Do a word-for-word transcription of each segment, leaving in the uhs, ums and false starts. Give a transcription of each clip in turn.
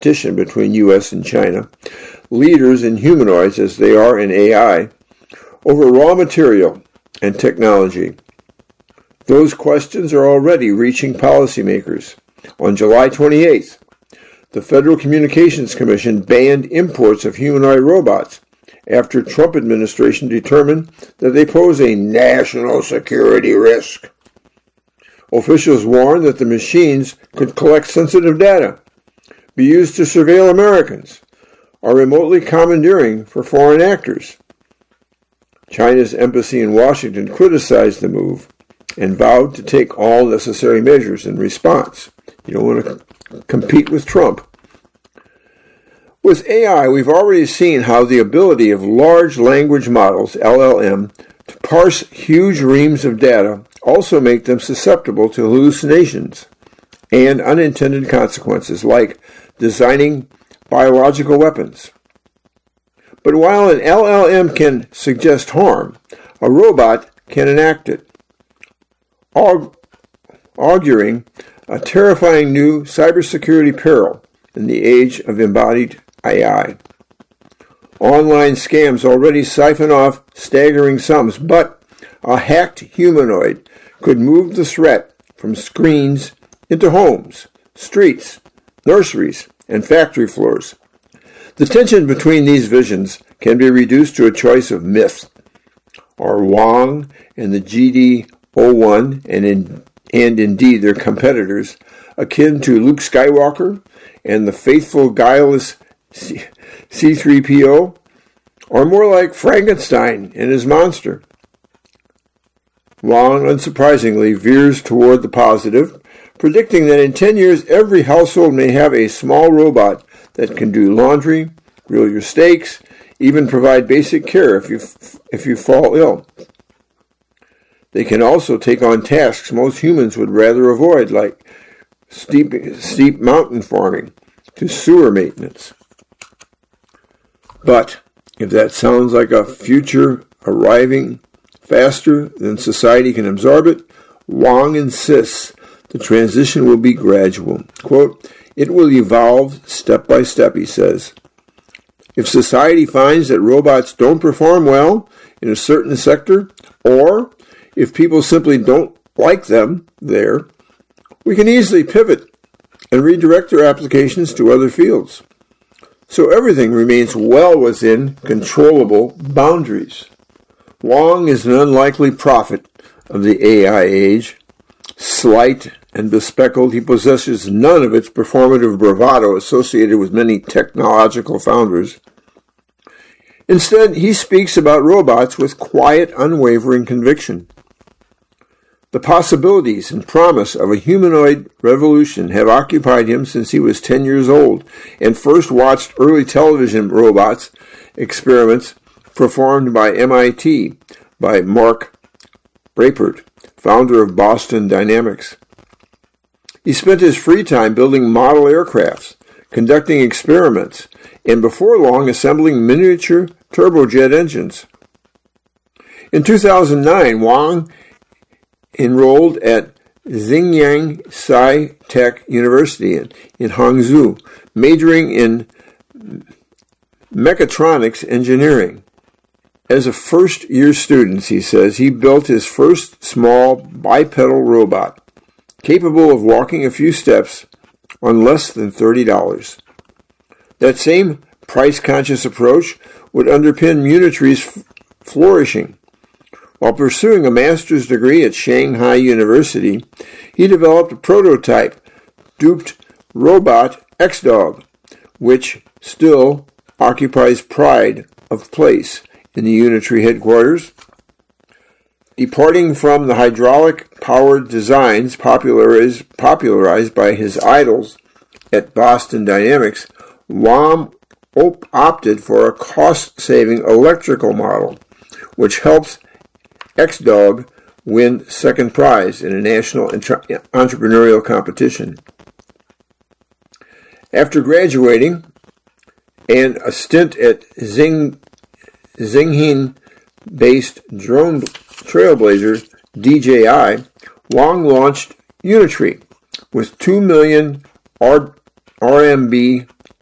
competition between U S and China, leaders in humanoids as they are in A I, over raw material and technology. Those questions are already reaching policymakers. On July twenty-eighth, the Federal Communications Commission banned imports of humanoid robots after Trump administration determined that they pose a national security risk. Officials warned that the machines could collect sensitive data, be used to surveil Americans, or remotely commandeering for foreign actors. China's embassy in Washington criticized the move and vowed to take all necessary measures in response. You don't want to compete with Trump. With A I, we've already seen how the ability of large language models, L L M, to parse huge reams of data also make them susceptible to hallucinations and unintended consequences, like designing biological weapons. But while an L L M can suggest harm, a robot can enact it, aug- auguring a terrifying new cybersecurity peril in the age of embodied A I. Online scams already siphon off staggering sums, but a hacked humanoid could move the threat from screens into homes, streets, nurseries, and factory floors. The tension between these visions can be reduced to a choice of myth. Are Wang and the G D zero one, and, in, and indeed their competitors, akin to Luke Skywalker and the faithful, guileless C three P O, or more like Frankenstein and his monster? Wang, unsurprisingly, veers toward the positive, predicting that in ten years every household may have a small robot that can do laundry, grill your steaks, even provide basic care if you if you fall ill. They can also take on tasks most humans would rather avoid, like steep, steep mountain farming to sewer maintenance. But if that sounds like a future arriving faster than society can absorb it, Wang insists the transition will be gradual. Quote, "It will evolve step by step," he says. If society finds that robots don't perform well in a certain sector, or if people simply don't like them there, we can easily pivot and redirect their applications to other fields. So everything remains well within controllable boundaries. Wang is an unlikely prophet of the A I age. Slight and bespectacled, he possesses none of its performative bravado associated with many technological founders. Instead, he speaks about robots with quiet, unwavering conviction. The possibilities and promise of a humanoid revolution have occupied him since he was ten years old and first watched early television robots experiments performed by M I T by Mark Rapert, founder of Boston Dynamics. He spent his free time building model aircrafts, conducting experiments, and before long assembling miniature turbojet engines. In two thousand nine, Wang enrolled at Xinjiang Sci-Tech University in, in Hangzhou, majoring in mechatronics engineering. As a first-year student, he says, he built his first small bipedal robot, capable of walking a few steps on less than thirty dollars. That same price-conscious approach would underpin Munitree's f- flourishing. While pursuing a master's degree at Shanghai University, he developed a prototype duped robot X-Dog, which still occupies pride of place in the Unitree headquarters. Departing from the hydraulic-powered designs popularized, popularized by his idols at Boston Dynamics, Wang op- opted for a cost-saving electrical model, which helps X-Dog win second prize in a national entre- entrepreneurial competition. After graduating and a stint at Xing, Xinghin-based drone trailblazer D J I, Wang launched Unitree with two million R M B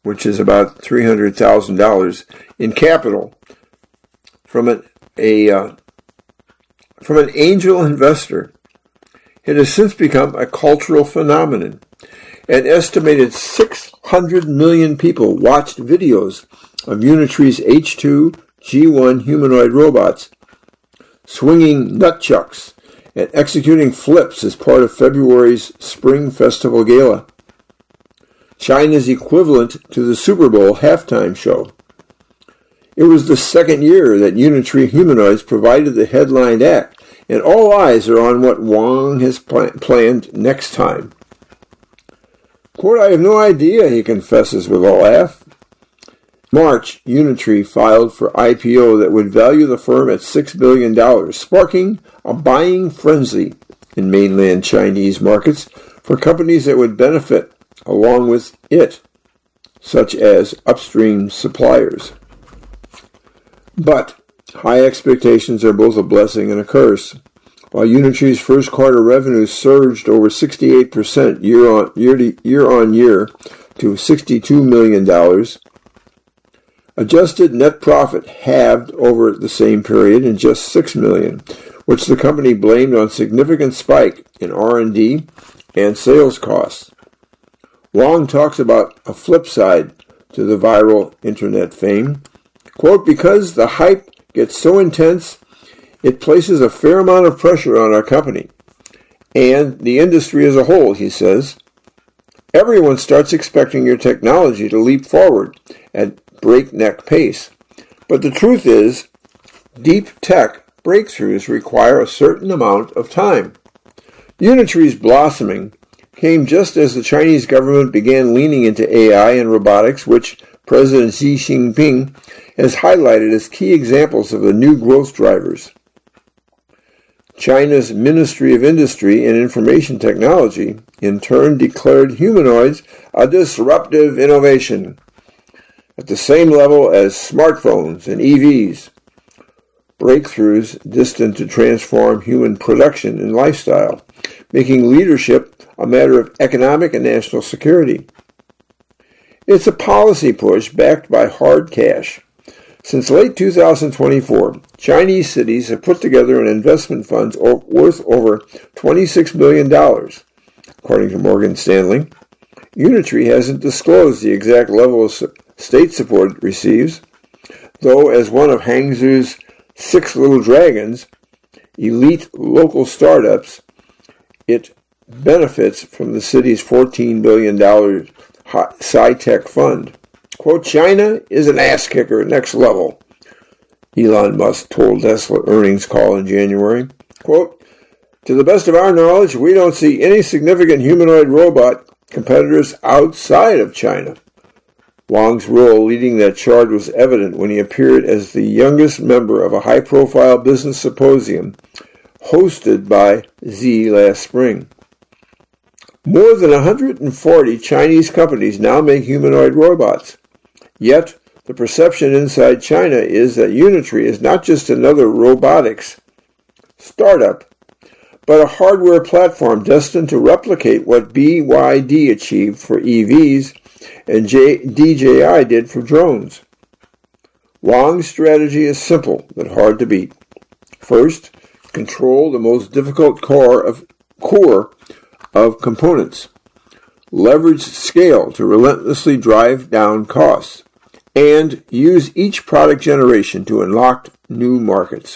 which is about three hundred thousand dollars, in capital from an, a, uh, from an angel investor. It has since become a cultural phenomenon. An estimated six hundred million people watched videos of Unitree's H two G one humanoid robots swinging nunchucks and executing flips as part of February's Spring Festival Gala, China's equivalent to the Super Bowl halftime show. It was the second year that Unitree humanoids provided the headline act, and all eyes are on what Wang has pl- planned next time. Quote, I have no idea, he confesses with a laugh. March, Unitree filed for I P O that would value the firm at six billion dollars, sparking a buying frenzy in mainland Chinese markets for companies that would benefit along with it, such as upstream suppliers. But high expectations are both a blessing and a curse. While Unitree's first quarter revenues surged over sixty-eight percent year on year, to, year on year to sixty-two million dollars, adjusted net profit halved over the same period in just six million dollars, which the company blamed on significant spike in R and D and sales costs. Wang talks about a flip side to the viral internet fame. Quote, because the hype gets so intense, it places a fair amount of pressure on our company and the industry as a whole, he says. Everyone starts expecting your technology to leap forward at breakneck pace. But the truth is, deep tech breakthroughs require a certain amount of time. Unitree's blossoming came just as the Chinese government began leaning into A I and robotics, which President Xi Jinping has highlighted as key examples of the new growth drivers. China's Ministry of Industry and Information Technology, in turn, declared humanoids a disruptive innovation at the same level as smartphones and E Vs, breakthroughs destined to transform human production and lifestyle, making leadership a matter of economic and national security. It's a policy push backed by hard cash. Since late two thousand twenty-four, Chinese cities have put together an investment fund worth over twenty-six billion dollars, according to Morgan Stanley. Unitree hasn't disclosed the exact level of state support it receives, though as one of Hangzhou's six little dragons, elite local startups, it benefits from the city's fourteen billion dollars Sci-Tech Fund. Quote, China is an ass-kicker next level, Elon Musk told Tesla earnings call in January. Quote, to the best of our knowledge, we don't see any significant humanoid robot competitors outside of China. Wang's role leading that charge was evident when he appeared as the youngest member of a high-profile business symposium hosted by Xi last spring. More than one hundred forty Chinese companies now make humanoid robots. Yet, the perception inside China is that Unitree is not just another robotics startup, but a hardware platform destined to replicate what B Y D achieved for E Vs and J- D J I did for drones. Wang's strategy is simple but hard to beat. First, control the most difficult core of core of components, leverage scale to relentlessly drive down costs, and use each product generation to unlock new markets.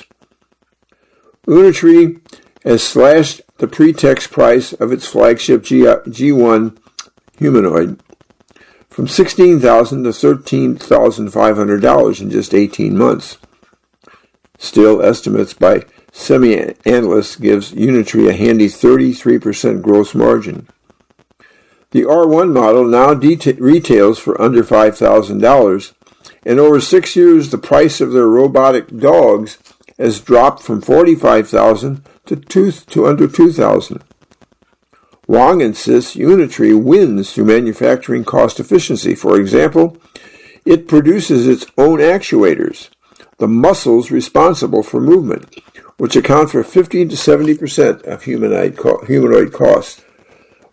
Unitree has slashed the pre-tax price of its flagship G one humanoid from sixteen thousand dollars to thirteen thousand five hundred dollars in just eighteen months. Still, estimates by semi-analysts gives Unitree a handy thirty-three percent gross margin. The R one model now deta- retails for under five thousand dollars, and over six years the price of their robotic dogs has dropped from forty-five thousand dollars to, two, to under two thousand dollars. Wang insists Unitree wins through manufacturing cost efficiency. For example, it produces its own actuators, the muscles responsible for movement, which account for fifty to seventy percent of humanoid, co- humanoid costs.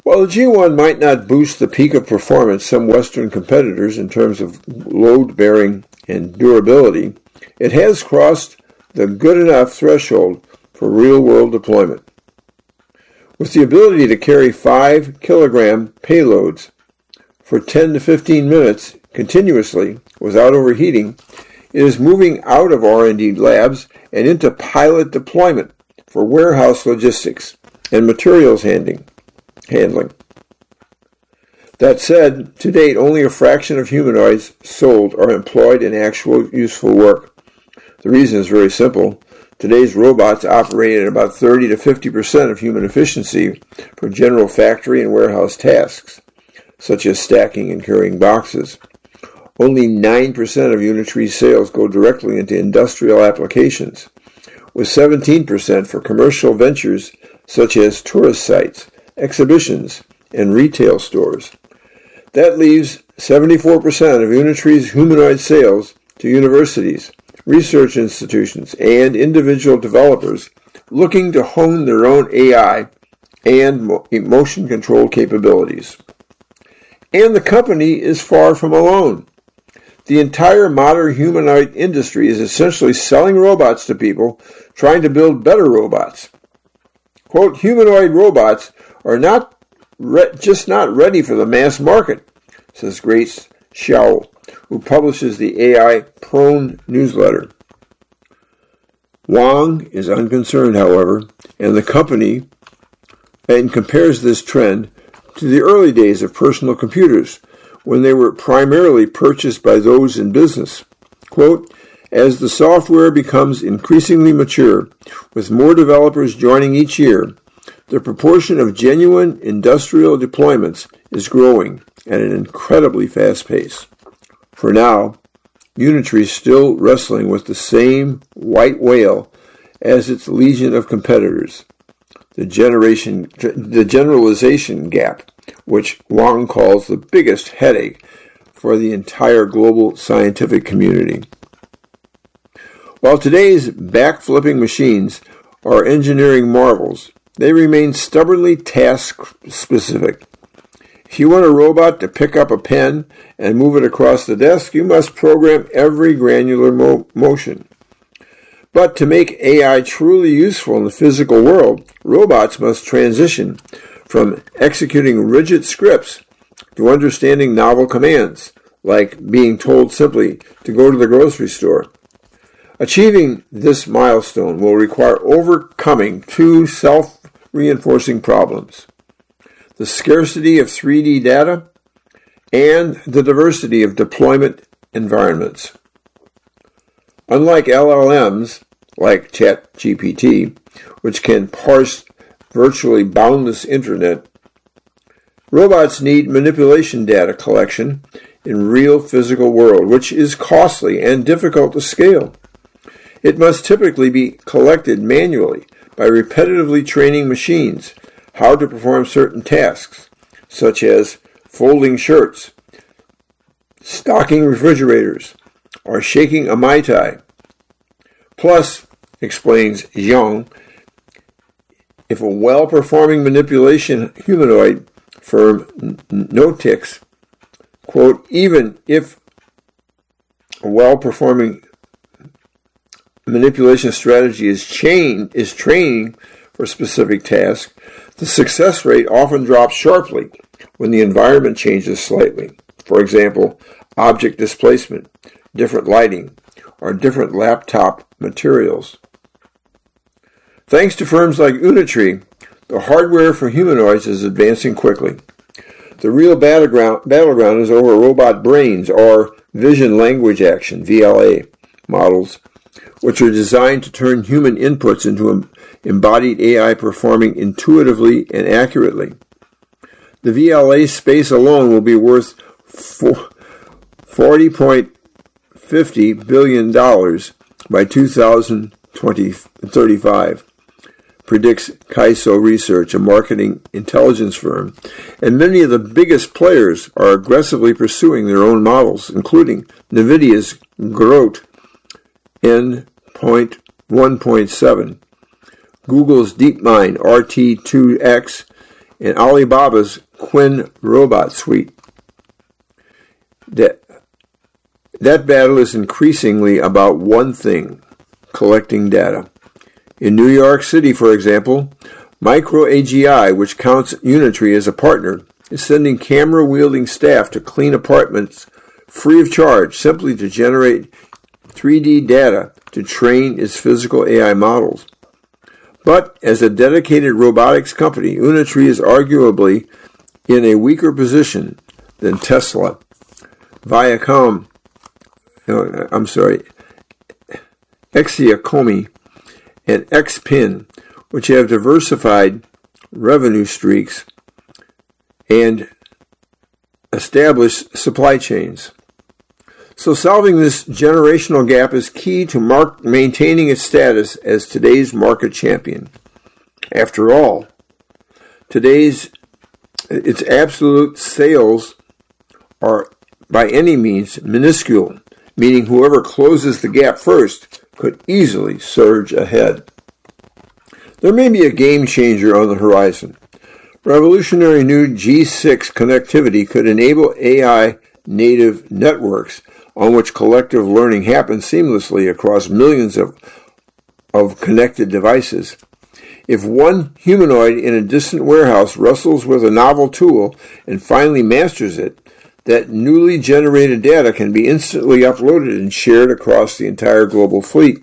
While the G one might not boost the peak of performance some Western competitors in terms of load-bearing and durability, it has crossed the good enough threshold for real-world deployment. With the ability to carry five kilogram payloads for ten to fifteen minutes continuously without overheating, it is moving out of R and D labs and into pilot deployment for warehouse logistics and materials handling. handling. That said, to date, only a fraction of humanoids sold are employed in actual useful work. The reason is very simple. Today's robots operate at about thirty to fifty percent of human efficiency for general factory and warehouse tasks, such as stacking and carrying boxes. Only nine percent of Unitree's sales go directly into industrial applications, with seventeen percent for commercial ventures such as tourist sites, exhibitions, and retail stores. That leaves seventy-four percent of Unitree's humanoid sales to universities, research institutions, and individual developers looking to hone their own A I and motion control capabilities. And the company is far from alone. The entire modern humanoid industry is essentially selling robots to people trying to build better robots. Quote, humanoid robots are not re- just not ready for the mass market, says Grace Xiao, who publishes the A I-prone newsletter. Wang is unconcerned, however, and the company and compares this trend to the early days of personal computers, when they were primarily purchased by those in business. Quote, as the software becomes increasingly mature, with more developers joining each year, the proportion of genuine industrial deployments is growing at an incredibly fast pace. For now, Unitree is still wrestling with the same white whale as its legion of competitors, the generation, the generalization gap, which Wang calls the biggest headache for the entire global scientific community. While today's back-flipping machines are engineering marvels, they remain stubbornly task-specific. If you want a robot to pick up a pen and move it across the desk, you must program every granular mo- motion. But to make A I truly useful in the physical world, robots must transition from executing rigid scripts to understanding novel commands, like being told simply to go to the grocery store. Achieving this milestone will require overcoming two self-reinforcing problems: the scarcity of three D data and the diversity of deployment environments. Unlike L L Ms, like ChatGPT, which can parse virtually boundless internet, robots need manipulation data collection in real physical world, which is costly and difficult to scale. It must typically be collected manually by repetitively training machines how to perform certain tasks, such as folding shirts, stocking refrigerators, or shaking a Mai Tai. Plus, explains Zhang, if a well-performing manipulation humanoid firm Notix, quote, even if a well-performing manipulation strategy is chain is training for specific tasks, the success rate often drops sharply when the environment changes slightly. For example, object displacement, different lighting, or different laptop materials. Thanks to firms like Unitree, the hardware for humanoids is advancing quickly. The real battleground, battleground is over robot brains, or vision language action, V L A, models, which are designed to turn human inputs into embodied A I performing intuitively and accurately. The V L A space alone will be worth forty point five zero billion dollars by two thousand thirty-five, predicts Kaiso Research, a marketing intelligence firm, and many of the biggest players are aggressively pursuing their own models, including NVIDIA's Groot N one point seven, Google's DeepMind R T two X, and Alibaba's Qwen robot suite. That, that battle is increasingly about one thing: collecting data. In New York City, for example, Micro A G I, which counts Unitree as a partner, is sending camera-wielding staff to clean apartments free of charge simply to generate three D data to train its physical A I models. But as a dedicated robotics company, Unitree is arguably in a weaker position than Tesla, Viacom, uh, I'm sorry, Exiacomi, and Xpin, which have diversified revenue streaks and established supply chains. So solving this generational gap is key to mark, maintaining its status as today's market champion. After all, today's its absolute sales are by any means minuscule, meaning whoever closes the gap first could easily surge ahead. There may be a game changer on the horizon. Revolutionary new G six connectivity could enable A I native networks on which collective learning happens seamlessly across millions of, of connected devices. If one humanoid in a distant warehouse wrestles with a novel tool and finally masters it, that newly generated data can be instantly uploaded and shared across the entire global fleet.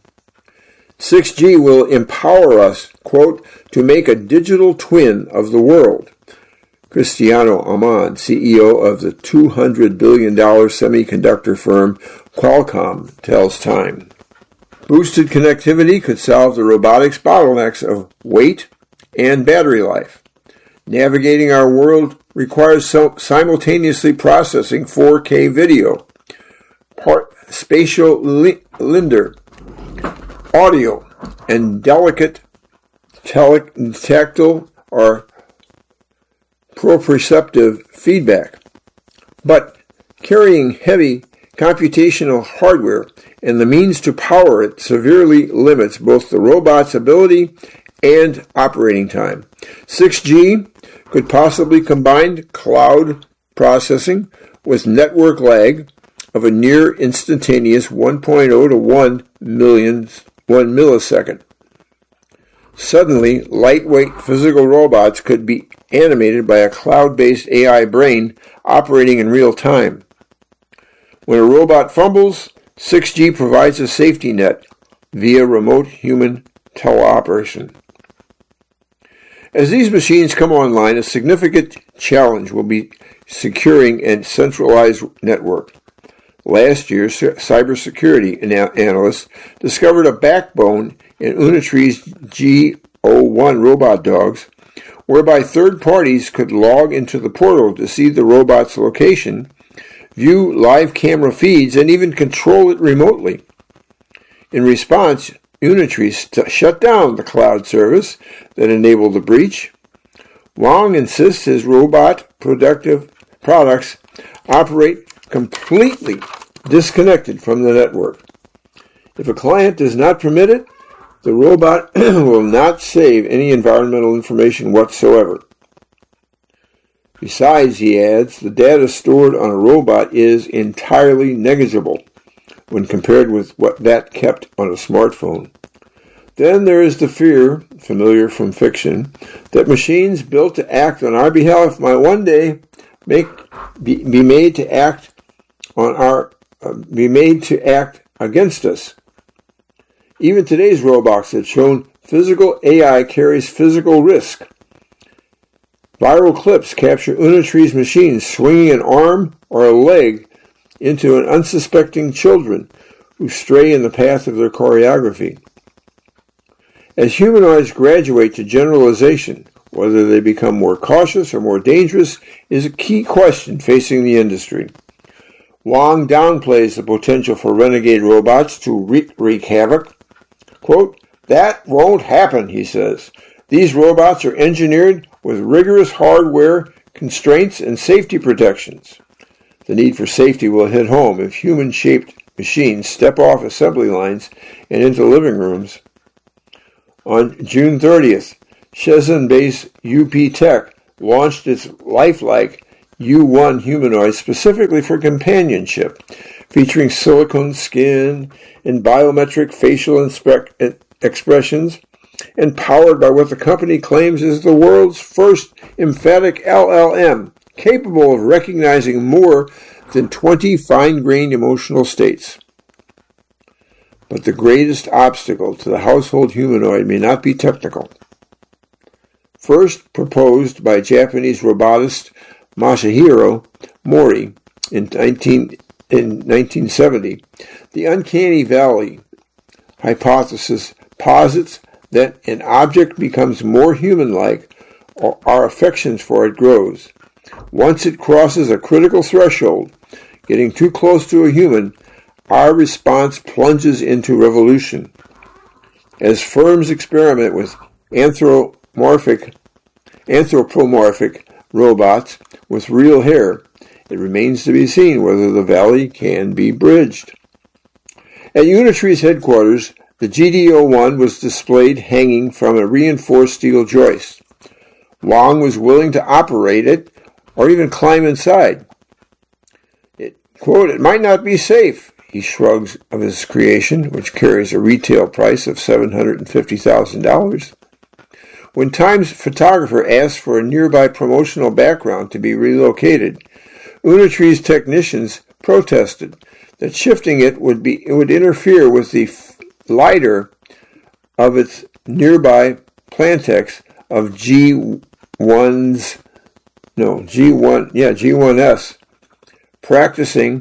six G will empower us, quote, to make a digital twin of the world. Cristiano Amon, C E O of the two hundred billion dollars semiconductor firm Qualcomm, tells Time. Boosted connectivity could solve the robotics bottlenecks of weight and battery life. Navigating our world requires simultaneously processing four K video, part spatial li- linder, audio, and delicate tele- tactile or proprioceptive feedback. But carrying heavy computational hardware and the means to power it severely limits both the robot's ability and operating time. six G could possibly combine cloud processing with network lag of a near instantaneous one point zero to one millionth, one millisecond. Suddenly, lightweight physical robots could be animated by a cloud-based A I brain operating in real time. When a robot fumbles, six G provides a safety net via remote human teleoperation. As these machines come online, a significant challenge will be securing a centralized network. Last year, cybersecurity analysts discovered a backbone in Unitree's G zero one robot dogs, whereby third parties could log into the portal to see the robot's location, view live camera feeds, and even control it remotely. In response, Unitree st- shut down the cloud service that enabled the breach. Wang insists his robot productive products operate completely disconnected from the network. If a client does not permit it, the robot will not save any environmental information whatsoever. Besides, he adds, the data stored on a robot is entirely negligible when compared with what that kept on a smartphone. Then there is the fear, familiar from fiction, that machines built to act on our behalf might one day make be, be made to act on our uh, be made to act against us. Even today's robots have shown physical A I carries physical risk. Viral clips capture Unitree's machines swinging an arm or a leg into an unsuspecting children who stray in the path of their choreography. As humanoids graduate to generalization, whether they become more cautious or more dangerous is a key question facing the industry. Wang downplays the potential for renegade robots to wreak, wreak havoc. Quote, that won't happen, he says. These robots are engineered with rigorous hardware constraints and safety protections. The need for safety will hit home if human-shaped machines step off assembly lines and into living rooms. On June thirtieth, Shenzhen-based U P Tech launched its lifelike U one humanoid specifically for companionship, featuring silicone skin and biometric facial inspe- expressions, and powered by what the company claims is the world's first emphatic L L M, capable of recognizing more than twenty fine-grained emotional states. But the greatest obstacle to the household humanoid may not be technical. First proposed by Japanese robotist Masahiro Mori in, nineteen, in nineteen seventy, the uncanny valley hypothesis posits that an object becomes more human-like or our affections for it grows. Once it crosses a critical threshold, getting too close to a human, our response plunges into revolution. As firms experiment with anthropomorphic, anthropomorphic robots with real hair, it remains to be seen whether the valley can be bridged. At Unitree's headquarters, the G D O one was displayed hanging from a reinforced steel joist. Wang was willing to operate it or even climb inside. It, quote, "It might not be safe," he shrugs of his creation, which carries a retail price of seven hundred fifty thousand dollars. When Time's photographer asked for a nearby promotional background to be relocated, Unitree's technicians protested that shifting it would be it would interfere with the f- lidar of its nearby Plantex of G one's no G one yeah G one S, practicing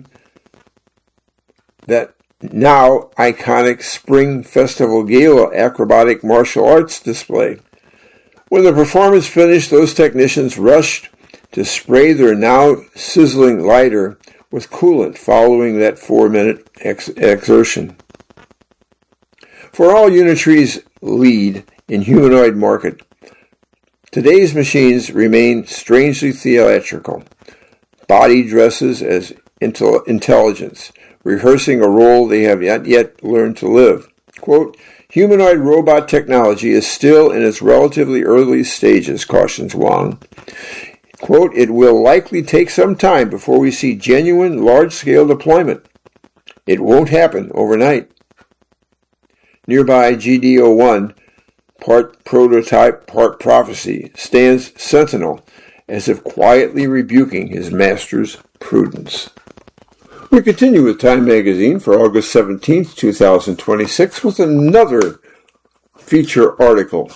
that now iconic Spring Festival Gala acrobatic martial arts display. When the performance finished, those technicians rushed to spray their now sizzling lidar with coolant following that four-minute ex- exertion. For all Unitree's lead in humanoid market, today's machines remain strangely theatrical. Body dresses as intel- intelligence, rehearsing a role they have not yet learned to live. Quote, "Humanoid robot technology is still in its relatively early stages," cautions Wang. Quote, "It will likely take some time before we see genuine large-scale deployment. It won't happen overnight." Nearby G D O one, part prototype, part prophecy, stands sentinel, as if quietly rebuking his master's prudence. We continue with Time Magazine for August seventeenth, twenty twenty-six, with another feature article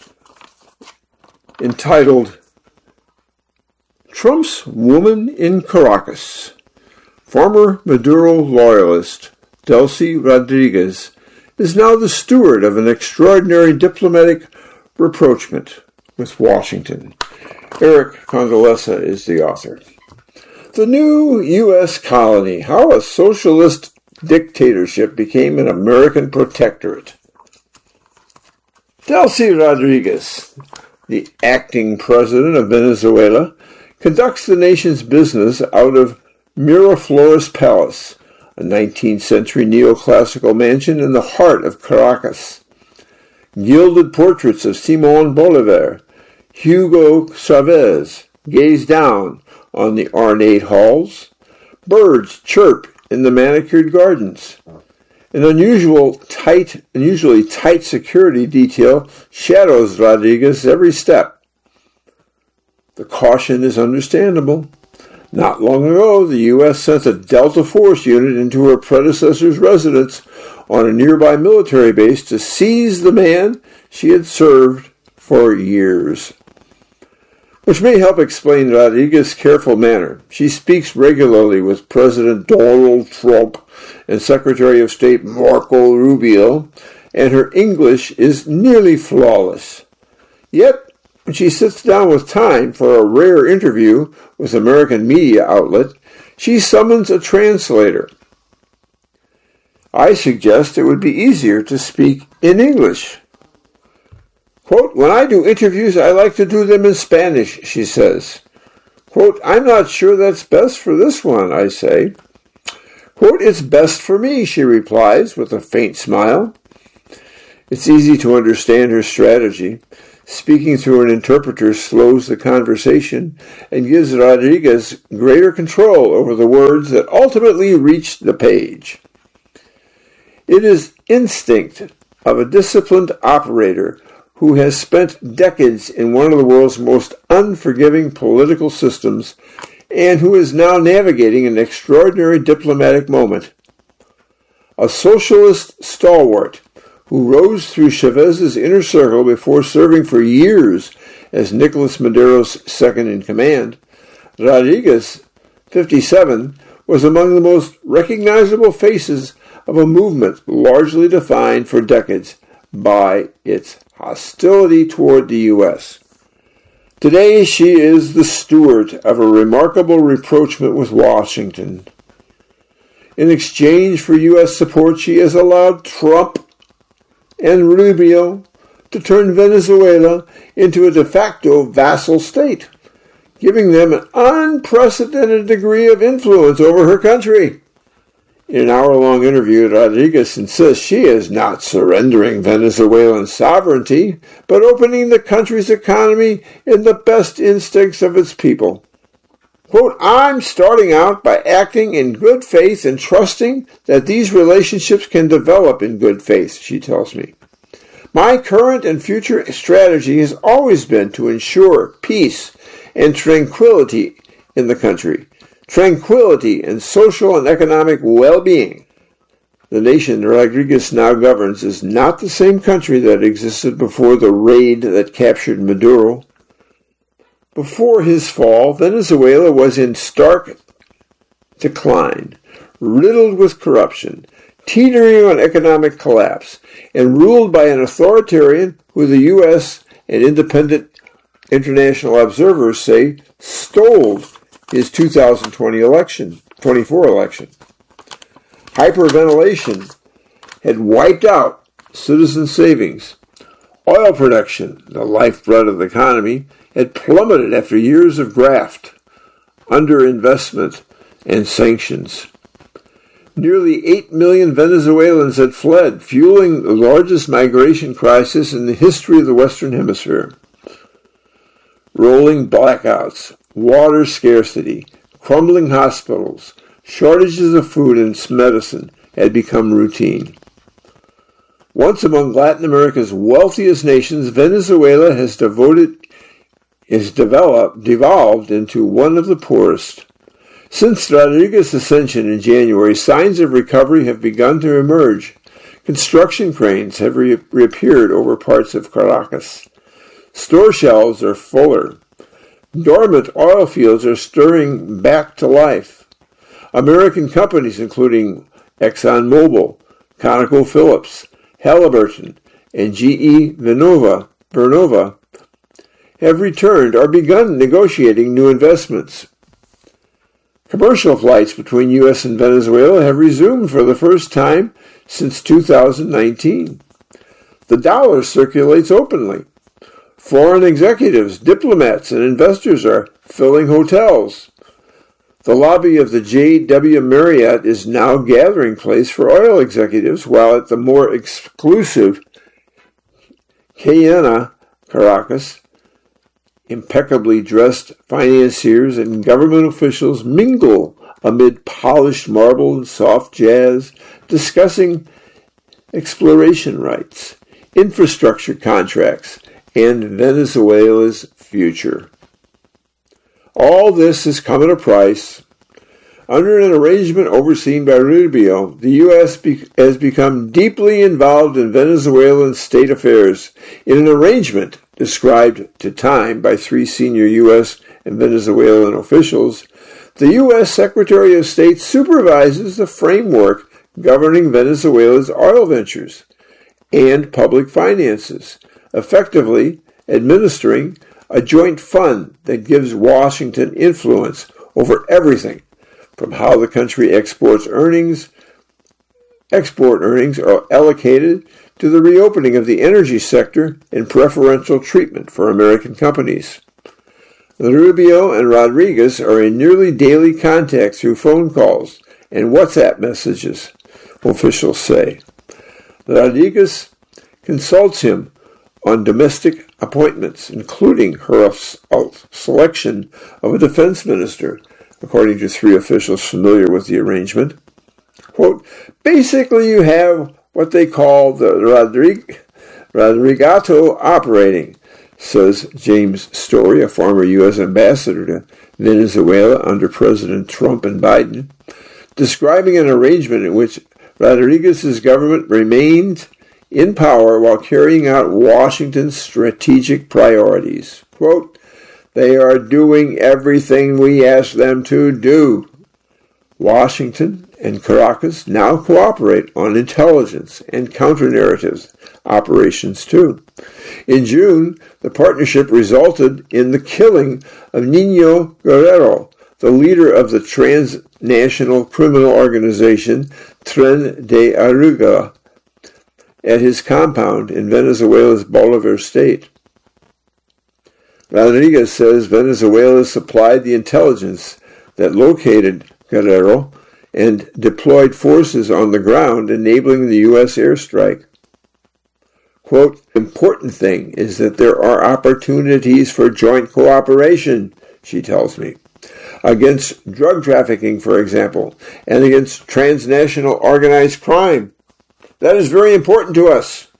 entitled "Trump's Woman in Caracas." Former Maduro loyalist Delcy Rodriguez is now the steward of an extraordinary diplomatic rapprochement with Washington. Eric Convalesa is the author. The new U S colony, how a socialist dictatorship became an American protectorate. Delcy Rodriguez, the acting president of Venezuela, conducts the nation's business out of Miraflores Palace, a nineteenth century neoclassical mansion in the heart of Caracas. Gilded portraits of Simón Bolívar, Hugo Chavez gaze down on the ornate halls. Birds chirp in the manicured gardens. An unusual tight, unusually tight security detail shadows Rodriguez's every step. The caution is understandable. Not long ago, the U S sent a Delta Force unit into her predecessor's residence on a nearby military base to seize the man she had served for years. Which may help explain Rodriguez's careful manner. She speaks regularly with President Donald Trump and Secretary of State Marco Rubio, and her English is nearly flawless. Yet, when she sits down with Time for a rare interview with American media outlet, she summons a translator. I suggest it would be easier to speak in English. Quote, "When I do interviews, I like to do them in Spanish," she says. Quote, "I'm not sure that's best for this one," I say. Quote, "It's best for me," she replies with a faint smile. It's easy to understand her strategy. speaking through an interpreter slows the conversation and gives Rodriguez greater control over the words that ultimately reach the page. It is instinct of a disciplined operator who has spent decades in one of the world's most unforgiving political systems and who is now navigating an extraordinary diplomatic moment. A socialist stalwart who rose through Chavez's inner circle before serving for years as Nicolas Maduro's second-in-command, Rodriguez, fifty-seven, was among the most recognizable faces of a movement largely defined for decades by its hostility toward the U S. Today she is the steward of a remarkable rapprochement with Washington. In exchange for U S support, she has allowed Trump and Rubio to turn Venezuela into a de facto vassal state, giving them an unprecedented degree of influence over her country. In an hour-long interview, Rodriguez insists she is not surrendering Venezuelan sovereignty, but opening the country's economy in the best instincts of its people. Quote, I'm starting out by acting in good faith and trusting that these relationships can develop in good faith, she tells me. My current and future strategy has always been to ensure peace and tranquility in the country. Tranquility and social and economic well-being. The nation Rodriguez now governs is not the same country that existed before the raid that captured Maduro. Before his fall, Venezuela was in stark decline, riddled with corruption, teetering on economic collapse, and ruled by an authoritarian who the U S and independent international observers say stole his two thousand twenty election, twenty-four election. Hyperventilation had wiped out citizen savings. Oil production, the lifeblood of the economy, had plummeted after years of graft, underinvestment, and sanctions. Nearly eight million Venezuelans had fled, fueling the largest migration crisis in the history of the Western Hemisphere. Rolling blackouts, water scarcity, crumbling hospitals, shortages of food and medicine had become routine. Once among Latin America's wealthiest nations, Venezuela has devoted, is developed, devolved into one of the poorest. Since Rodriguez's ascension in January, signs of recovery have begun to emerge. Construction cranes have re- reappeared over parts of Caracas. Store shelves are fuller. Dormant oil fields are stirring back to life. American companies, including ExxonMobil, ConocoPhillips, Halliburton, and G E Vernova, Vernova, have returned or begun negotiating new investments. Commercial flights between U S and Venezuela have resumed for the first time since two thousand nineteen. The dollar circulates openly. Foreign executives, diplomats, and investors are filling hotels. The lobby of the J W Marriott is now a gathering place for oil executives, while at the more exclusive Cayena, Caracas, impeccably dressed financiers and government officials mingle amid polished marble and soft jazz, discussing exploration rights, infrastructure contracts, and Venezuela's future. All this has come at a price. Under an arrangement overseen by Rubio, the U S be- has become deeply involved in Venezuelan state affairs. In an arrangement described to Time by three senior U S and Venezuelan officials, the U S Secretary of State supervises the framework governing Venezuela's oil ventures and public finances, effectively administering a joint fund that gives Washington influence over everything from how the country exports earnings, export earnings are allocated to the reopening of the energy sector and preferential treatment for American companies. Rubio and Rodriguez are in nearly daily contact through phone calls and WhatsApp messages, officials say. Rodriguez consults him on domestic appointments, including her selection of a defense minister, according to three officials familiar with the arrangement. Quote, basically you have what they call the Rodrig- Rodrigato operating, says James Story, a former U S ambassador to Venezuela under President Trump and Biden, describing an arrangement in which Rodriguez's government remained in power while carrying out Washington's strategic priorities. Quote, they are doing everything we ask them to do. Washington and Caracas now cooperate on intelligence and counter-narratives operations too. In June, the partnership resulted in the killing of Nino Guerrero, the leader of the transnational criminal organization Tren de Aragua, at his compound in Venezuela's Bolivar state. Rodriguez says Venezuela supplied the intelligence that located Guerrero and deployed forces on the ground, enabling the U S airstrike. Quote, the important thing is that there are opportunities for joint cooperation, she tells me, against drug trafficking, for example, and against transnational organized crime. That is very important to us.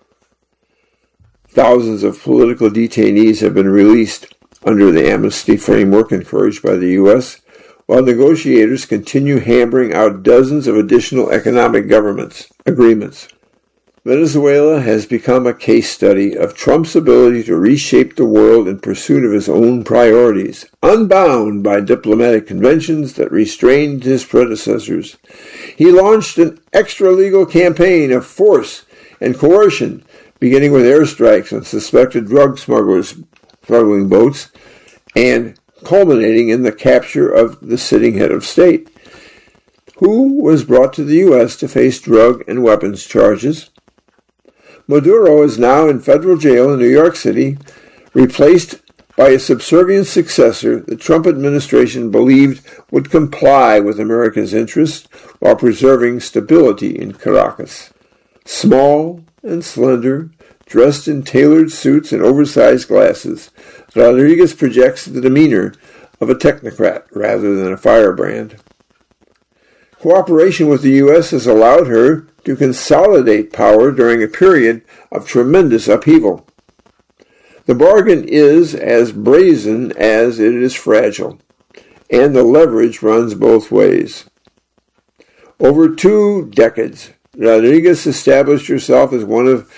Thousands of political detainees have been released under the amnesty framework encouraged by the U S, while negotiators continue hammering out dozens of additional economic governments agreements. Venezuela has become a case study of Trump's ability to reshape the world in pursuit of his own priorities, unbound by diplomatic conventions that restrained his predecessors. He launched an extra-legal campaign of force and coercion, beginning with airstrikes on suspected drug smugglers, smuggling boats, and culminating in the capture of the sitting head of state, who was brought to the U S to face drug and weapons charges. Maduro is now in federal jail in New York City, replaced by a subservient successor the Trump administration believed would comply with America's interests while preserving stability in Caracas. Small and slender, dressed in tailored suits and oversized glasses, Rodriguez projects the demeanor of a technocrat rather than a firebrand. Cooperation with the U S has allowed her to consolidate power during a period of tremendous upheaval. The bargain is as brazen as it is fragile, and the leverage runs both ways. Over two decades, Rodriguez established herself as one of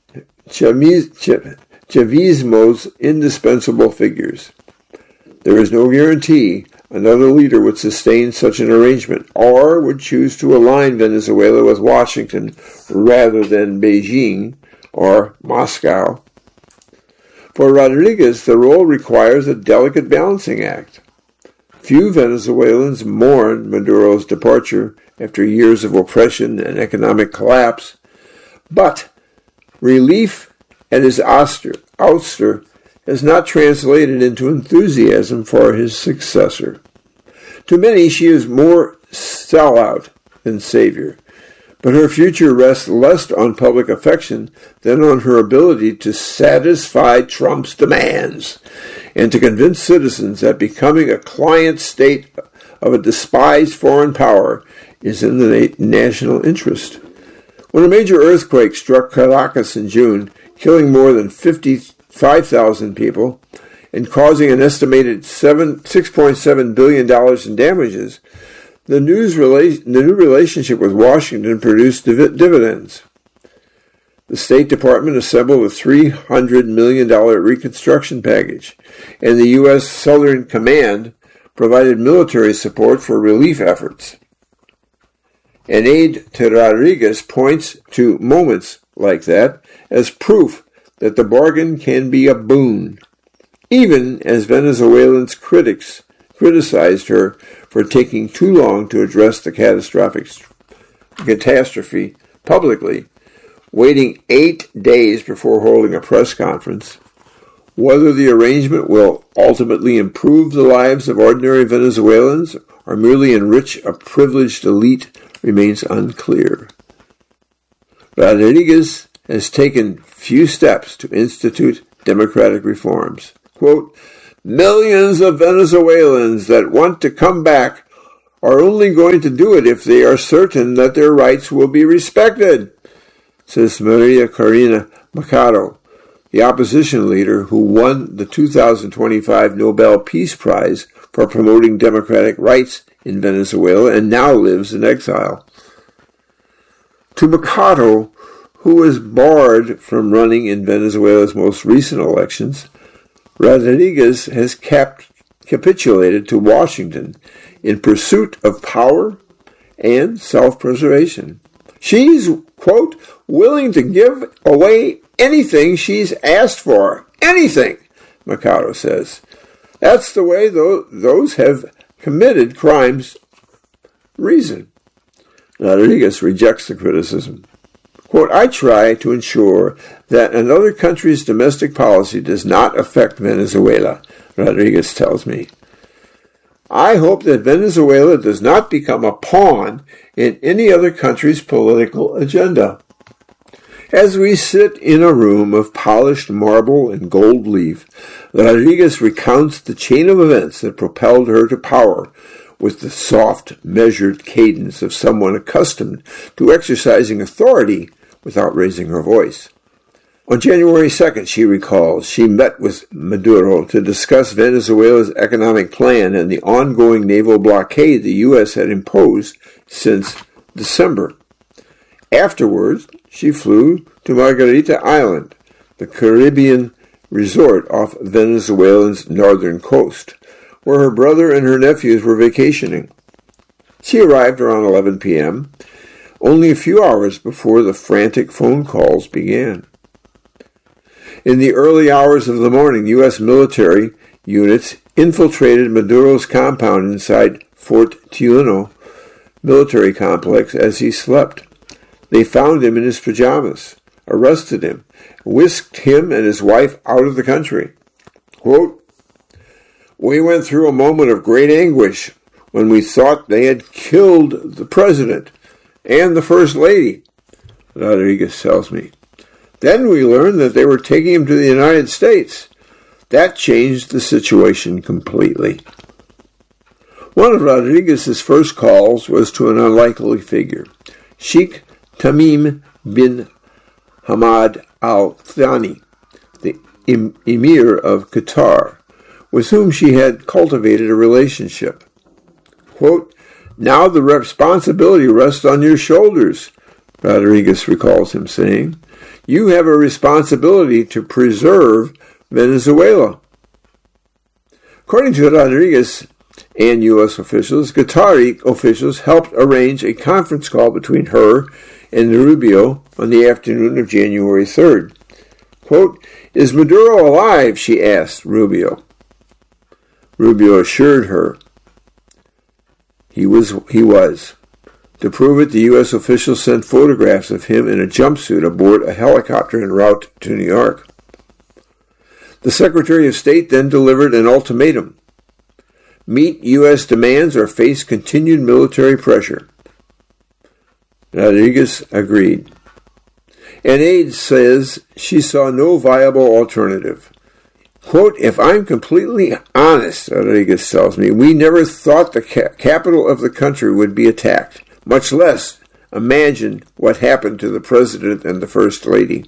Chavismo's indispensable figures. There is no guarantee another leader would sustain such an arrangement or would choose to align Venezuela with Washington rather than Beijing or Moscow. For Rodriguez, the role requires a delicate balancing act. Few Venezuelans mourn Maduro's departure after years of oppression and economic collapse, but relief at his ouster has not translated into enthusiasm for his successor. To many, she is more sellout than savior, but her future rests less on public affection than on her ability to satisfy Trump's demands and to convince citizens that becoming a client state of a despised foreign power is in the national interest. When a major earthquake struck Caracas in June, killing more than fifty-five thousand people and causing an estimated six point seven billion dollars in damages, the, news rela- the new relationship with Washington produced div- dividends. The State Department assembled a three hundred million dollars reconstruction package, and the U S Southern Command provided military support for relief efforts. An aide to Rodriguez points to moments like that as proof that the bargain can be a boon, even as Venezuelans' critics criticized her for taking too long to address the catastrophic catastrophe publicly, waiting eight days before holding a press conference. Whether the arrangement will ultimately improve the lives of ordinary Venezuelans or merely enrich a privileged elite remains unclear. Rodriguez has taken few steps to institute democratic reforms. Quote, millions of Venezuelans that want to come back are only going to do it if they are certain that their rights will be respected, says Maria Corina Machado, the opposition leader who won the two thousand twenty-five Nobel Peace Prize for promoting democratic rights in Venezuela and now lives in exile. To Machado, who was barred from running in Venezuela's most recent elections, Rodriguez has cap- capitulated to Washington in pursuit of power and self-preservation. She's, quote, willing to give away anything she's asked for. Anything, Machado says. That's the way those, those have committed crimes reason. Rodriguez rejects the criticism. Quote, I try to ensure that another country's domestic policy does not affect Venezuela, Rodriguez tells me. I hope that Venezuela does not become a pawn in any other country's political agenda. As we sit in a room of polished marble and gold leaf, Rodriguez recounts the chain of events that propelled her to power with the soft, measured cadence of someone accustomed to exercising authority without raising her voice. On January second, she recalls, she met with Maduro to discuss Venezuela's economic plan and the ongoing naval blockade the U S had imposed since December. Afterwards, she flew to Margarita Island, the Caribbean resort off Venezuela's northern coast, where her brother and her nephews were vacationing. She arrived around eleven p.m., only a few hours before the frantic phone calls began. In the early hours of the morning, U S military units infiltrated Maduro's compound inside Fort Tiuno military complex as he slept. They found him in his pajamas, arrested him, whisked him and his wife out of the country. Quote, we went through a moment of great anguish when we thought they had killed the president and the first lady, Rodriguez tells me. Then we learned that they were taking him to the United States. That changed the situation completely. One of Rodriguez's first calls was to an unlikely figure, Sheikh Tamim bin Hamad Al Thani, the em- emir of Qatar, with whom she had cultivated a relationship. Quote, now the responsibility rests on your shoulders, Rodriguez recalls him saying. You have a responsibility to preserve Venezuela. According to Rodriguez and U S officials, Qatari officials helped arrange a conference call between her and Rubio on the afternoon of January third. Quote, is Maduro alive? She asked Rubio. Rubio assured her he was. He was. To prove it, the U S officials sent photographs of him in a jumpsuit aboard a helicopter en route to New York. The Secretary of State then delivered an ultimatum. Meet U S demands or face continued military pressure. Rodriguez agreed. An aide says she saw no viable alternative. Quote, if I'm completely honest, Rodriguez tells me, we never thought the ca- capital of the country would be attacked, much less imagine what happened to the president and the first lady.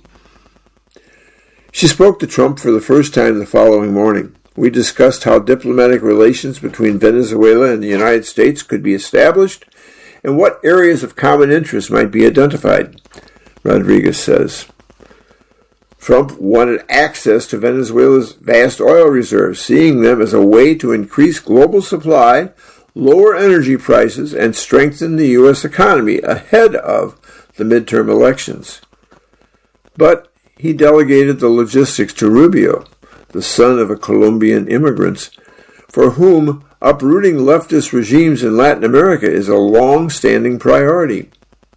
She spoke to Trump for the first time the following morning. We discussed how diplomatic relations between Venezuela and the United States could be established and what areas of common interest might be identified, Rodriguez says. Trump wanted access to Venezuela's vast oil reserves, seeing them as a way to increase global supply, lower energy prices, and strengthen the U S economy ahead of the midterm elections. But he delegated the logistics to Rubio, the son of a Colombian immigrant, for whom uprooting leftist regimes in Latin America is a long-standing priority.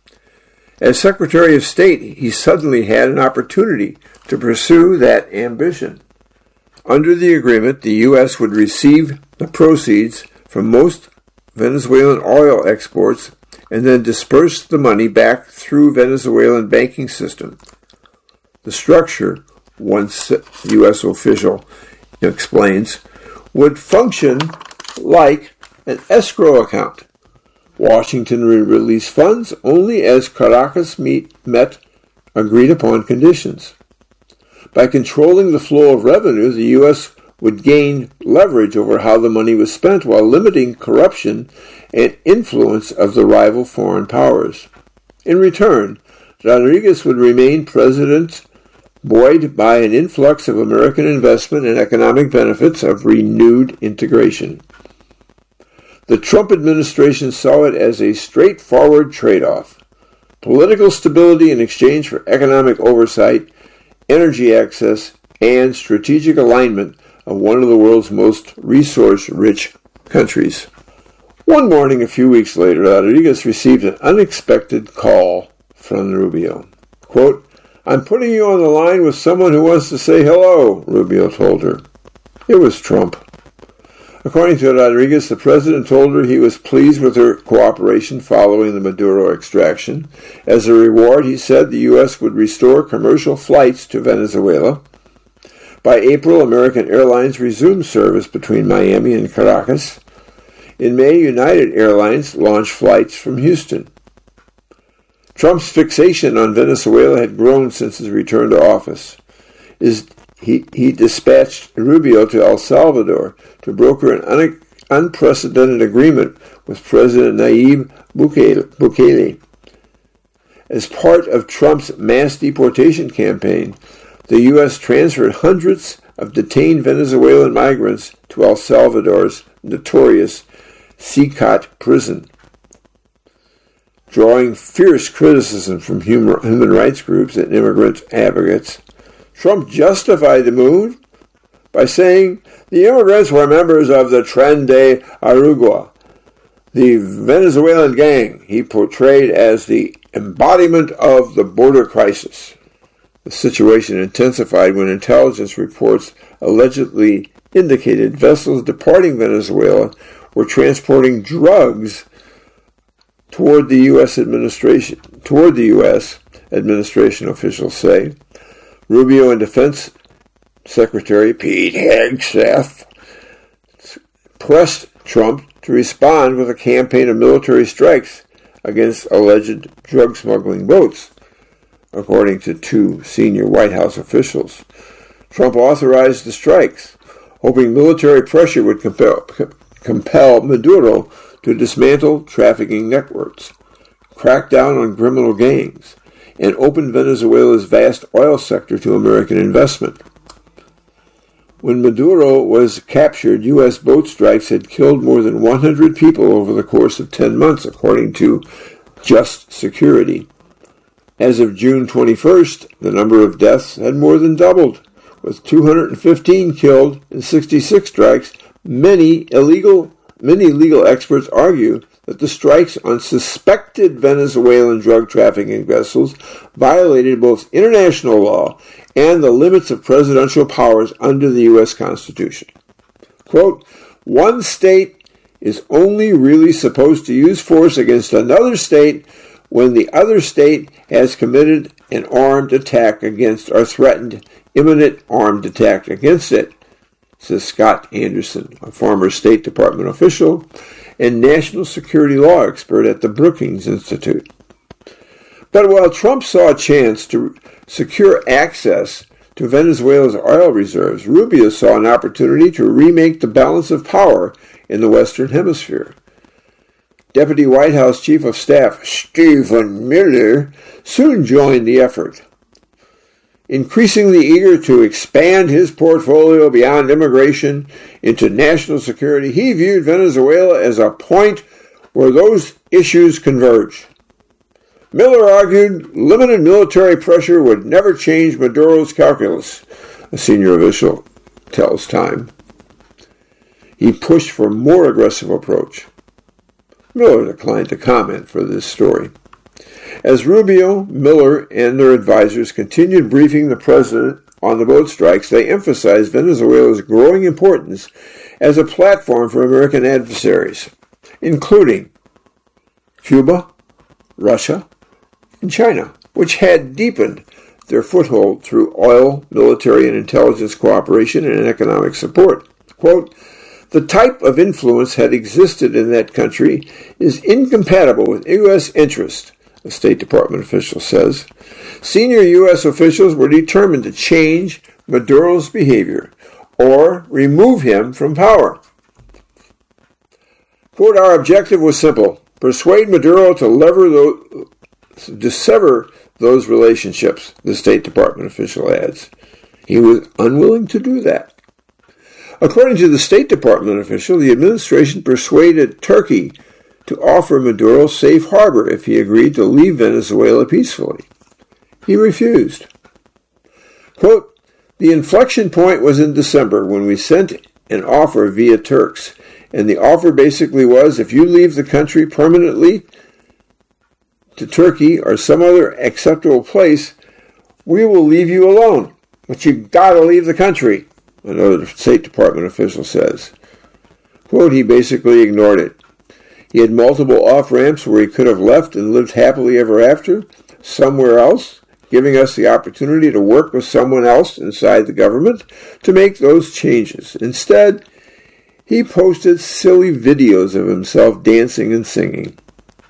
As Secretary of State, he suddenly had an opportunity to pursue that ambition. Under the agreement, the U S would receive the proceeds from most Venezuelan oil exports and then disperse the money back through Venezuelan banking system. The structure one U S official explains, would function like an escrow account. Washington would release funds only as Caracas meet, met agreed-upon conditions. By controlling the flow of revenue, the U S would gain leverage over how the money was spent while limiting corruption and influence of the rival foreign powers. In return, Rodriguez would remain president, buoyed by an influx of American investment and economic benefits of renewed integration. The Trump administration saw it as a straightforward trade-off: political stability in exchange for economic oversight, energy access, and strategic alignment of one of the world's most resource-rich countries. One morning a few weeks later, Rodriguez received an unexpected call from Rubio. Quote, "I'm putting you on the line with someone who wants to say hello," Rubio told her. It was Trump. According to Rodriguez, the president told her he was pleased with her cooperation following the Maduro extraction. As a reward, he said the U S would restore commercial flights to Venezuela. By April, American Airlines resumed service between Miami and Caracas. In May, United Airlines launched flights from Houston. Trump's fixation on Venezuela had grown since his return to office. Is He, he dispatched Rubio to El Salvador to broker an un, unprecedented agreement with President Nayib Bukele. As part of Trump's mass deportation campaign, the U S transferred hundreds of detained Venezuelan migrants to El Salvador's notorious C C O T prison. Drawing fierce criticism from human, human rights groups and immigrant advocates, Trump justified the move by saying the immigrants were members of the Tren de Aragua, the Venezuelan gang he portrayed as the embodiment of the border crisis. The situation intensified when intelligence reports allegedly indicated vessels departing Venezuela were transporting drugs toward the U S administration. Toward the U S administration, officials say. Rubio and Defense Secretary Pete Hegseth pressed Trump to respond with a campaign of military strikes against alleged drug smuggling boats, according to two senior White House officials. Trump authorized the strikes, hoping military pressure would compel, compel Maduro to dismantle trafficking networks, crack down on criminal gangs, and open Venezuela's vast oil sector to American investment. When Maduro was captured, U S boat strikes had killed more than one hundred people over the course of ten months, according to Just Security. As of June twenty-first, the number of deaths had more than doubled, with two hundred fifteen killed in sixty-six strikes. Many illegal, many legal experts argue that the strikes on suspected Venezuelan drug trafficking vessels violated both international law and the limits of presidential powers under the U S Constitution. Quote, "One state is only really supposed to use force against another state when the other state has committed an armed attack against or threatened imminent armed attack against it," says Scott Anderson, a former State Department official and national security law expert at the Brookings Institute. But while Trump saw a chance to secure access to Venezuela's oil reserves, Rubio saw an opportunity to remake the balance of power in the Western Hemisphere. Deputy White House Chief of Staff Stephen Miller soon joined the effort. Increasingly eager to expand his portfolio beyond immigration into national security, he viewed Venezuela as a point where those issues converge. Miller argued limited military pressure would never change Maduro's calculus, a senior official tells Time. He pushed for a more aggressive approach. Miller declined to comment for this story. As Rubio, Miller, and their advisors continued briefing the president on the boat strikes, they emphasized Venezuela's growing importance as a platform for American adversaries, including Cuba, Russia, and China, which had deepened their foothold through oil, military, and intelligence cooperation and economic support. Quote, the type of influence had existed in that country is incompatible with U S interest, a State Department official says. Senior U S officials were determined to change Maduro's behavior or remove him from power. Quote, our objective was simple, persuade Maduro to lever those, to sever those relationships, the State Department official adds. He was unwilling to do that. According to the State Department official, the administration persuaded Turkey to offer Maduro safe harbor if he agreed to leave Venezuela peacefully. He refused. Quote, the inflection point was in December when we sent an offer via Turks, and the offer basically was if you leave the country permanently to Turkey or some other acceptable place, we will leave you alone. But you gotta leave the country, another State Department official says. Quote, he basically ignored it. He had multiple off-ramps where he could have left and lived happily ever after, somewhere else, giving us the opportunity to work with someone else inside the government to make those changes. Instead, he posted silly videos of himself dancing and singing.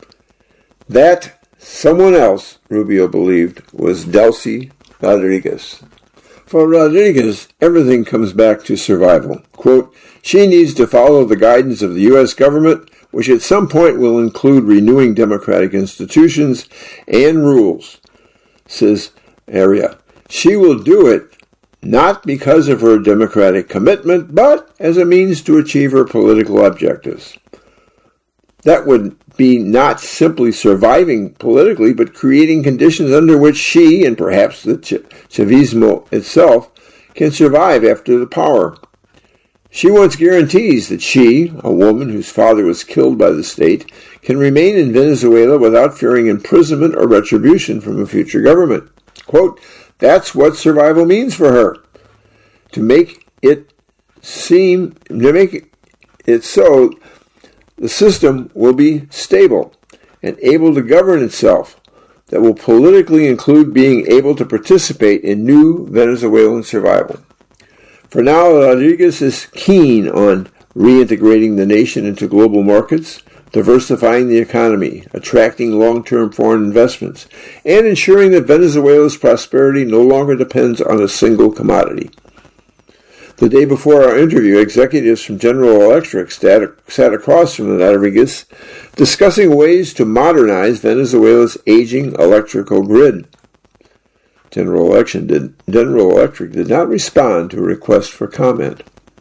That someone else, Rubio believed, was Delcy Rodriguez. For Rodriguez, everything comes back to survival. Quote, she needs to follow the guidance of the U S government, which at some point will include renewing democratic institutions and rules, says Aria. She will do it not because of her democratic commitment, but as a means to achieve her political objectives. That would be not simply surviving politically, but creating conditions under which she, and perhaps the Ch- Chavismo itself, can survive after the power. She wants guarantees that she, a woman whose father was killed by the state, can remain in Venezuela without fearing imprisonment or retribution from a future government. Quote, that's what survival means for her. To make it seem, to make it so, the system will be stable and able to govern itself. That will politically include being able to participate in new Venezuelan survival. For now, Rodriguez is keen on reintegrating the nation into global markets, diversifying the economy, attracting long-term foreign investments, and ensuring that Venezuela's prosperity no longer depends on a single commodity. The day before our interview, executives from General Electric sat across from Rodriguez discussing ways to modernize Venezuela's aging electrical grid. General, Election did, General Electric did not respond to a request for comment.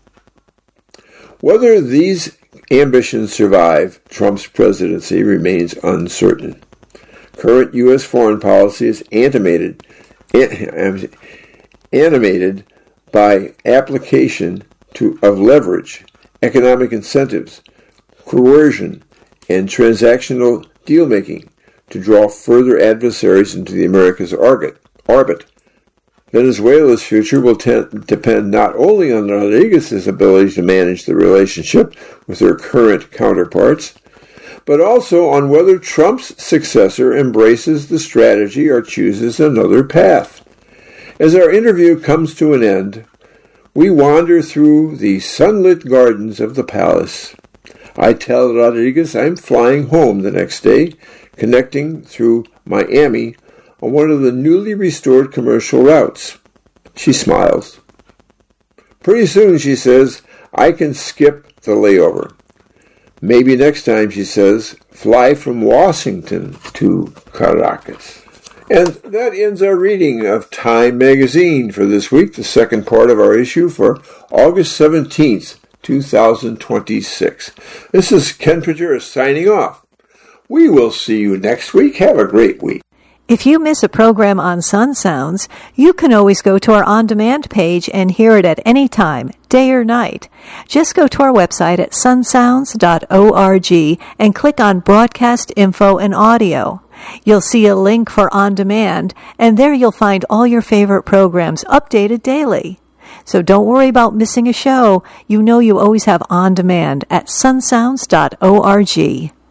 Whether these ambitions survive Trump's presidency remains uncertain. Current U S foreign policy is animated, animated by application to, of leverage, economic incentives, coercion, and transactional deal-making to draw further adversaries into the America's orbit. orbit. Venezuela's future will tend, depend not only on Rodriguez's ability to manage the relationship with her current counterparts, but also on whether Trump's successor embraces the strategy or chooses another path. As our interview comes to an end, we wander through the sunlit gardens of the palace. I tell Rodriguez I'm flying home the next day, connecting through Miami on one of the newly restored commercial routes. She smiles. Pretty soon, she says, I can skip the layover. Maybe next time, she says, fly from Washington to Caracas. And that ends our reading of Time Magazine for this week, the second part of our issue for August seventeenth, twenty twenty-six. This is Ken Pajuris signing off. We will see you next week. Have a great week. If you miss a program on Sun Sounds, you can always go to our on-demand page and hear it at any time, day or night. Just go to our website at sun sounds dot org and click on Broadcast Info and Audio. You'll see a link for On Demand, and there you'll find all your favorite programs updated daily. So don't worry about missing a show. You know you always have On Demand at sun sounds dot org.